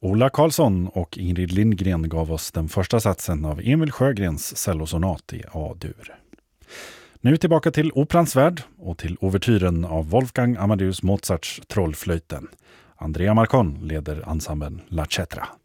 Ola Karlsson och Ingrid Lindgren gav oss den första satsen av Emil Sjögrens cellosonat i A-dur. Nu tillbaka till operans värld och till ouvertyren av Wolfgang Amadeus Mozarts Trollflöjten. Andrea Marcon leder ensemblen La Cetra.